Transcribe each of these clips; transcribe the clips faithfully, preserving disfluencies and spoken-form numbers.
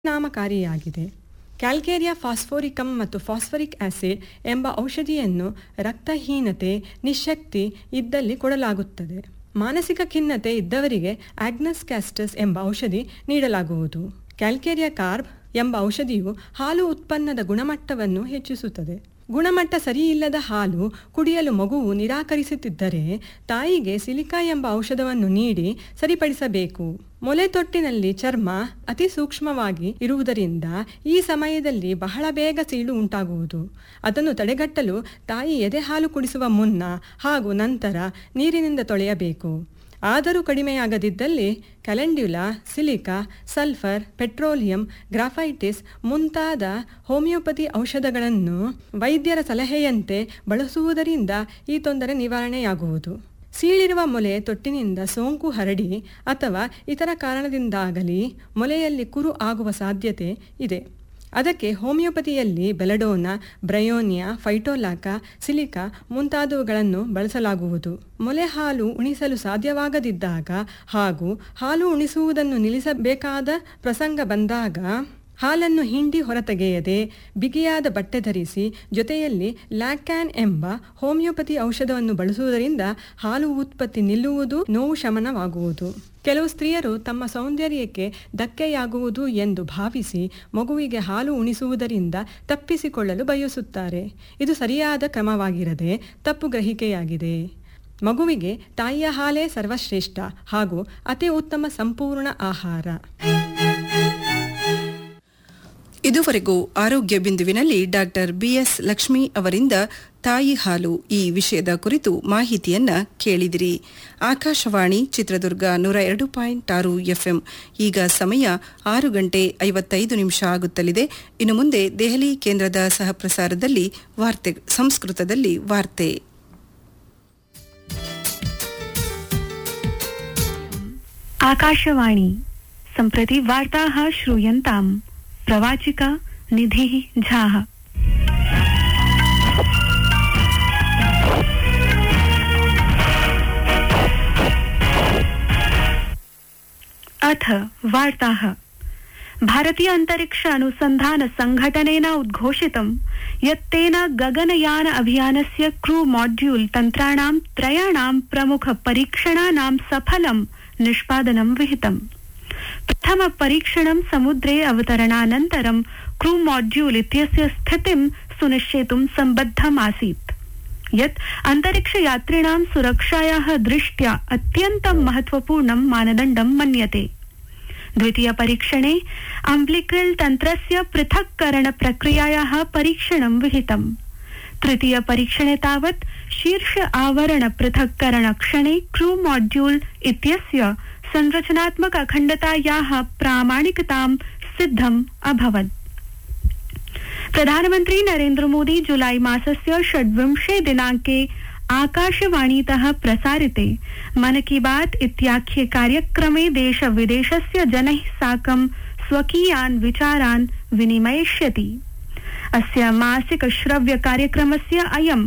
ಪರಿಣಾಮಕಾರಿಯಾಗಿದೆ. ಕ್ಯಾಲ್ಕೇರಿಯಾ ಫಾಸ್ಫೋರಿಕಮ್ ಮತ್ತು phosphoric acid ಎಂಬ ಔಷಧಿಯನ್ನು ರಕ್ತಹೀನತೆ, ನಿಶ್ಶಕ್ತಿ ಇದ್ದಲ್ಲಿ ಕೊಡಲಾಗುತ್ತದೆ. ಮಾನಸಿಕ ಖಿನ್ನತೆ ಇದ್ದವರಿಗೆ ಆಗ್ನಸ್ ಕ್ಯಾಸ್ಟಸ್ ಎಂಬ ಔಷಧಿ ನೀಡಲಾಗುವುದು. ಕ್ಯಾಲ್ಕೇರಿಯಾ ಕಾರ್ಬ್ ಎಂಬ ಔಷಧಿಯು ಹಾಲು ಉತ್ಪನ್ನದ ಗುಣಮಟ್ಟವನ್ನು ಹೆಚ್ಚಿಸುತ್ತದೆ. ಗುಣಮಟ್ಟ ಸರಿಯಿಲ್ಲದ ಹಾಲು ಕುಡಿಯಲು ಮಗುವು ನಿರಾಕರಿಸುತ್ತಿದ್ದರೆ ತಾಯಿಗೆ ಸಿಲಿಕಾ ಎಂಬ ಔಷಧವನ್ನು ನೀಡಿ ಸರಿಪಡಿಸಬೇಕು. ಮೊಲೆ ತೊಟ್ಟಿನಲ್ಲಿ ಚರ್ಮ ಅತಿ ಸೂಕ್ಷ್ಮವಾಗಿ ಇರುವುದರಿಂದ ಈ ಸಮಯದಲ್ಲಿ ಬಹಳ ಬೇಗ ಸೀಳು ಉಂಟಾಗುವುದು. ಅದನ್ನು ತಡೆಗಟ್ಟಲು ತಾಯಿ ಎದೆ ಹಾಲು ಕುಡಿಸುವ ಮುನ್ನ ಹಾಗೂ ನಂತರ ನೀರಿನಿಂದ ತೊಳೆಯಬೇಕು. ಆದರೂ ಕಡಿಮೆಯಾಗದಿದ್ದಲ್ಲಿ ಕ್ಯಾಲೆಂಡ್ಯುಲಾ, ಸಿಲಿಕಾ, ಸಲ್ಫರ್, ಪೆಟ್ರೋಲಿಯಂ, ಗ್ರಾಫೈಟಿಸ್ ಮುಂತಾದ ಹೋಮಿಯೋಪತಿ ಔಷಧಗಳನ್ನು ವೈದ್ಯರ ಸಲಹೆಯಂತೆ ಬಳಸುವುದರಿಂದ ಈ ತೊಂದರೆ ನಿವಾರಣೆಯಾಗುವುದು. ಸೀಳಿರುವ ಮೊಲೆ ತೊಟ್ಟಿನಿಂದ ಸೋಂಕು ಹರಡಿ ಅಥವಾ ಇತರ ಕಾರಣದಿಂದಾಗಲಿ ಮೊಲೆಯಲ್ಲಿ ಕುರು ಆಗುವ ಸಾಧ್ಯತೆ ಇದೆ. ಅದಕ್ಕೆ ಹೋಮಿಯೋಪತಿಯಲ್ಲಿ ಬೆಲಡೋನಾ, ಬ್ರಯೋನಿಯಾ, ಫೈಟೋಲಾಕಾ, ಸಿಲಿಕಾ ಮುಂತಾದವುಗಳನ್ನು ಬಳಸಲಾಗುವುದು. ಮೊಲೆ ಹಾಲು ಉಣಿಸಲು ಸಾಧ್ಯವಾಗದಿದ್ದಾಗ ಹಾಗೂ ಹಾಲು ಉಣಿಸುವುದನ್ನು ನಿಲ್ಲಿಸಬೇಕಾದ ಪ್ರಸಂಗ ಬಂದಾಗ ಹಾಲನ್ನು ಹಿಂಡಿ ಹೊರತೆಗೆಯದೆ ಬಿಗಿಯಾದ ಬಟ್ಟೆ ಧರಿಸಿ ಜೊತೆಯಲ್ಲಿ ಲ್ಯಾಕ್ಯಾನ್ ಎಂಬ ಹೋಮಿಯೋಪತಿ ಔಷಧವನ್ನು ಬಳಸುವುದರಿಂದ ಹಾಲು ಉತ್ಪತ್ತಿ ನಿಲ್ಲುವುದು, ನೋವು ಶಮನವಾಗುವುದು. ಕೆಲವು ಸ್ತ್ರೀಯರು ತಮ್ಮ ಸೌಂದರ್ಯಕ್ಕೆ ಧಕ್ಕೆಯಾಗುವುದು ಎಂದು ಭಾವಿಸಿ ಮಗುವಿಗೆ ಹಾಲು ಉಣಿಸುವುದರಿಂದ ತಪ್ಪಿಸಿಕೊಳ್ಳಲು ಬಯಸುತ್ತಾರೆ. ಇದು ಸರಿಯಾದ ಕ್ರಮವಾಗಿರದೆ ತಪ್ಪು ಗ್ರಹಿಕೆಯಾಗಿದೆ. ಮಗುವಿಗೆ ತಾಯಿಯ ಹಾಲೇ ಸರ್ವಶ್ರೇಷ್ಠ ಹಾಗೂ ಅತಿ ಉತ್ತಮ ಸಂಪೂರ್ಣ ಆಹಾರ. ಇದುವರೆಗೂ ಆರೋಗ್ಯ ಬಿಂದುವಿನಲ್ಲಿ ಡಾಕ್ಟರ್ ಬಿ ಎಸ್ ಲಕ್ಷ್ಮಿ ಅವರಿಂದ ತಾಯಿ ಹಾಲು ಈ ವಿಷಯದ ಕುರಿತು ಮಾಹಿತಿಯನ್ನ ಕೇಳಿದಿರಿ. ಆಕಾಶವಾಣಿ ಚಿತ್ರದುರ್ಗ ನೂರ ಎರಡು ಪಾಯಿಂಟ್ ಆರು ಎಫ್ಎಂ. ಈಗ ಸಮಯ ಆರು ಗಂಟೆ ಐವತ್ತೈದು ನಿಮಿಷ ಆಗುತ್ತಲಿದೆ. ಇನ್ನು ಮುಂದೆ ದೆಹಲಿ ಕೇಂದ್ರದ ಸಹಪ್ರಸಾರದಲ್ಲಿ ವಾರ್ತೆ ಸಂಸ್ಕೃತದಲ್ಲಿ ವಾರ್ತೆ. ಆಕಾಶವಾಣಿ ಸಂಪ್ರತಿ ವಾರ್ತಾಃ ಶ್ರೂಯಂತಾಂ. ಪ್ರವಾಚಿಕ ನಿಧಿ ಝಾಃ. अथ वार्ताः. भारतीय अंतरिक्ष अनुसंधान संघटनेन उद्घोषितं यत् तेन गगनयान अभियानस्य क्रू मॉड्यूल तन्त्राणां त्रयाणां प्रमुख परीक्षणानां सफलं निष्पादनं विहितम्. प्रथम परीक्षणं समुद्रे अवतरणानन्तरं क्रू मॉड्यूल इत्यस्य स्थितिं सुनिश्चेतुं सम्बद्धम् आसीत्, यत् अन्तरिक्षयात्रिणां सुरक्षायाः दृष्ट्या अत्यन्तं महत्वपूर्णं मानदण्डं मन्यते. द्वितीय परीक्षणे अम्ब्लिक्रिल तन्त्रस्य पृथक्करण प्रक्रियायाः परीक्षणं विहितम्. तृतीय परीक्षणे तावत् शीर्ष आवरण पृथक्करण क्षणे क्रू मॉड्यूल इत्यस्य संरचनात्मक अखण्डतायाः प्रामाणिकतां सिद्धम् अभवत्. प्रधानमन्त्री नरेन्द्र मोदी जुलाई मासस्य षड्विंशे दिनाङ्के आकाशवाणीतः प्रसारिते मन की बात इत्याख्ये कार्यक्रमे देश विदेशस्य जनैः साकं स्वकीयान् विचारान् विनिमयिष्यति. अस्य मासिक श्रव्य कार्यक्रमस्य अयं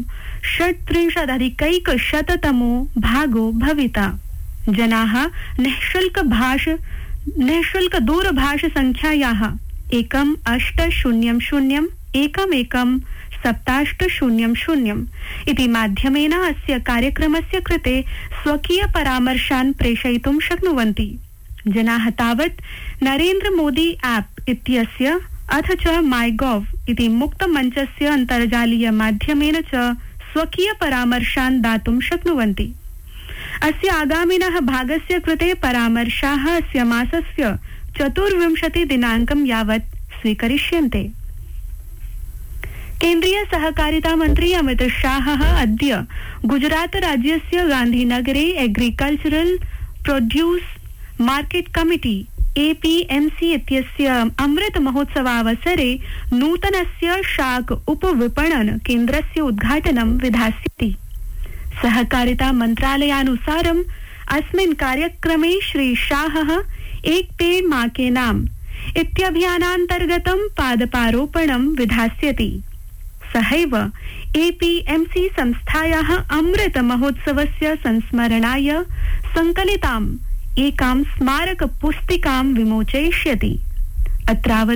षट्त्रिंशदधिकैकशततमो भागो भविता. जनाः निःशुल्क भाष निःशुल्क दूरभाष संख्यायाः एकम् अष्ट शून्यं शून्यम् एकम् एकं सप्ताष्ट शून्यं शून्यम् इति माध्यमेन अस्य कार्यक्रमस्य कृते स्वकीय परामर्शान् प्रेषयितुं शक्नुवन्ति. जनाः तावत् नरेन्द्र मोदी ऐप् इत्यस्य अथ च माई गॉव इति मुक्तमञ्चस्य अन्तर्जालीय माध्यमेन च स्वकीय परामर्शान् दातुं शक्नुवन्ति. अस्य आगामिनः भागस्य कृते परामर्शाः अस्य मासस्य चतुर्विंशति दिनाङ्कं यावत् स्वीकरिष्यन्ते. केन्द्रीय सहकारिता मन्त्री अमित शाहः अद्य गुजरात राज्यस्य गान्धीनगरे agricultural produce market committee A P M C इत्यस्य अमृत महोत्सवावसरे नूतनस्य शाक उपविपणन केन्द्रस्य उद्घाटनं विधास्यति. सहकारिता मन्त्रालयानुसारम् अस्मिन् कार्यक्रमे श्री शाहः एक पेड़ मां के नाम इत्यभियानान्तर्गतं पादपारोपणं विधास्यति. सहैव ए पी एम सी संस्थायाः अमृत महोत्सवस्य संस्मरणाय संकलिताम् एकां स्मारक पुस्तिकां विमोचयिष्यति. अत्रावधि